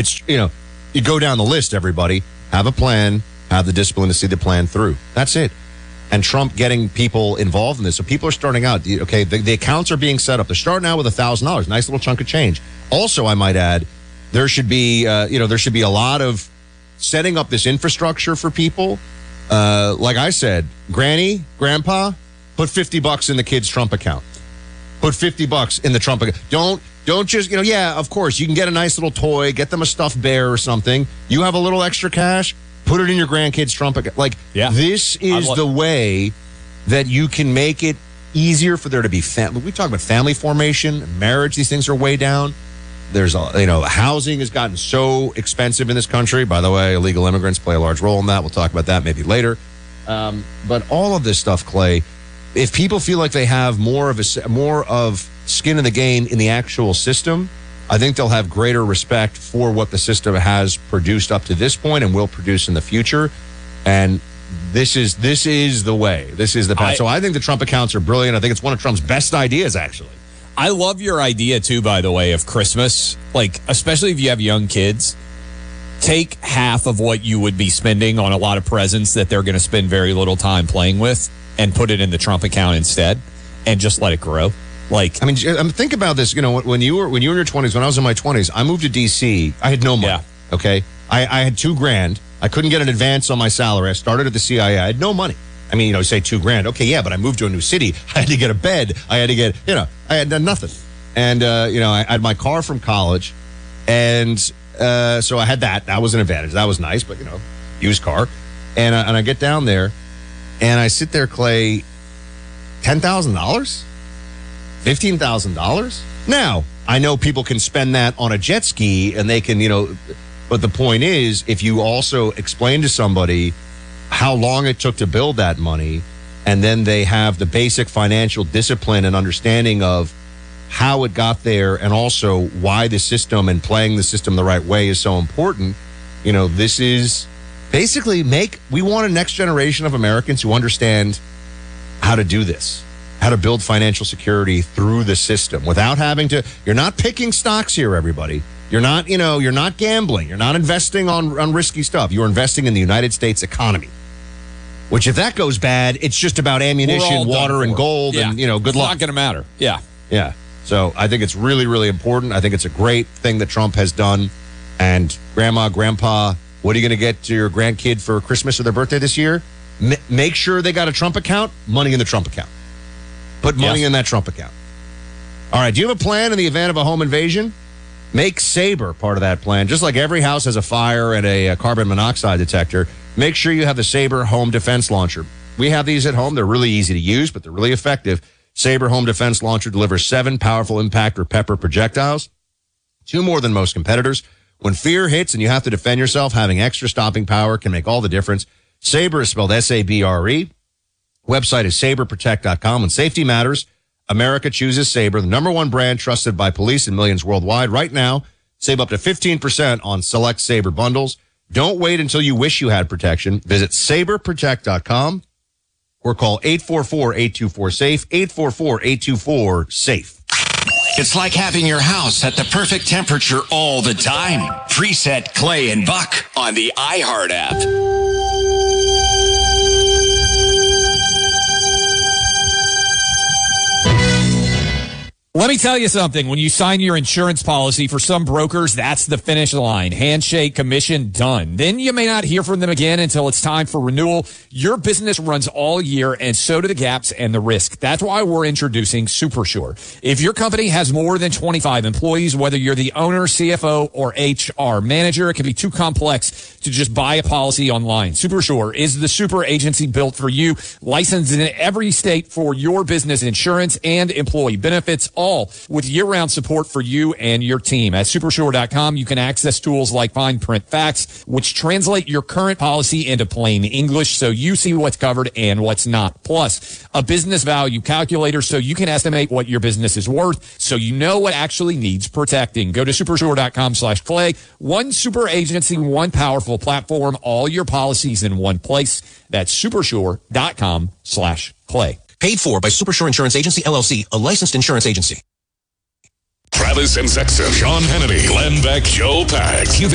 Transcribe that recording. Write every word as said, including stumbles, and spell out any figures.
It's, you know, you go down the list, everybody. Have a plan, have the discipline to see the plan through. That's it. And Trump getting people involved in this. So people are starting out, okay, the, the accounts are being set up. They're starting out with one thousand dollars, nice little chunk of change. Also, I might add, there should be, uh, you know, there should be a lot of setting up this infrastructure for people. Uh, like I said, Granny, Grandpa, put fifty bucks in the kid's Trump account. Put fifty bucks in the Trump account. Don't, don't just, you know, yeah, of course, you can get a nice little toy, get them a stuffed bear or something. You have a little extra cash, put it in your grandkid's Trump account. Like, yeah. This is lo- the way that you can make it easier for there to be family. We talk about family formation, marriage. These things are way down. There's, a, you know, housing has gotten so expensive in this country. By the way, illegal immigrants play a large role in that. We'll talk about that maybe later. Um, but all of this stuff, Clay, if people feel like they have more of a more of skin in the game in the actual system, I think they'll have greater respect for what the system has produced up to this point and will produce in the future. And this is this is the way. This is the path. I, so I think the Trump accounts are brilliant. I think it's one of Trump's best ideas, actually. I love your idea, too, by the way, of Christmas. Like, especially if you have young kids, take half of what you would be spending on a lot of presents that they're going to spend very little time playing with and put it in the Trump account instead and just let it grow. Like, I mean, think about this. You know, when you were when you were in your twenties, when I was in my twenties, I moved to D C. I had no money. Yeah. Okay, I, I had two grand. I couldn't get an advance on my salary. I started at the C I A. I had no money. I mean, you know, say two grand. Okay, yeah, but I moved to a new city. I had to get a bed. I had to get, you know, I had done nothing. And, uh, you know, I had my car from college. And uh, so I had that. That was an advantage. That was nice, but, you know, used car. And, uh, and I get down there, and I sit there, Clay, ten thousand dollars? fifteen thousand dollars? Now, I know people can spend that on a jet ski, and they can, you know, but the point is, if you also explain to somebody how long it took to build that money, and then they have the basic financial discipline and understanding of how it got there and also why the system and playing the system the right way is so important. You know, this is basically make, we want a next generation of Americans who understand how to do this, how to build financial security through the system without having to, you're not picking stocks here, everybody. You're not, you know, you're not gambling. You're not investing on, on risky stuff. You're investing in the United States economy. Which, if that goes bad, it's just about ammunition, water, and gold, yeah. and, you know, good it's luck. It's not going to matter. Yeah. Yeah. So I think it's really, really important. I think it's a great thing that Trump has done. And Grandma, Grandpa, what are you going to get to your grandkid for Christmas or their birthday this year? M- make sure they got a Trump account, money in the Trump account. Put money yes. in that Trump account. All right. Do you have a plan in the event of a home invasion? Make Sabre part of that plan. Just like every house has a fire and a, a carbon monoxide detector, make sure you have the Sabre Home Defense Launcher. We have these at home. They're really easy to use, but they're really effective. Sabre Home Defense Launcher delivers seven powerful impact or pepper projectiles, two more than most competitors. When fear hits and you have to defend yourself, having extra stopping power can make all the difference. Sabre is spelled S A B R E. Website is sabre protect dot com. When safety matters, America chooses Sabre, the number one brand trusted by police and millions worldwide. Right now, save up to fifteen percent on select Sabre bundles. Don't wait until you wish you had protection. Visit sabre protect dot com or call eight four four, eight two four, SAFE, eight four four, eight two four, SAFE. It's like having your house at the perfect temperature all the time. Preset Clay and Buck on the iHeart app. Let me tell you something. When you sign your insurance policy, for some brokers, that's the finish line. Handshake, commission, done. Then you may not hear from them again until it's time for renewal. Your business runs all year, and so do the gaps and the risk. That's why we're introducing SuperSure. If your company has more than twenty-five employees, whether you're the owner, C F O, or H R manager, it can be too complex to just buy a policy online. SuperSure is the super agency built for you, licensed in every state for your business insurance and employee benefits, all with year-round support for you and your team. At supersure dot com, you can access tools like Fine Print Facts, which translate your current policy into plain English so you see what's covered and what's not. Plus, a business value calculator so you can estimate what your business is worth so you know what actually needs protecting. Go to supersure dot com slash Clay. One super agency, one powerful platform, all your policies in one place. That's supersure dot com slash Clay. Paid for by Supersure Insurance Agency, L L C, a licensed insurance agency. Travis and Sexton, Sean Hannity, Glenn Beck, Joe Pags.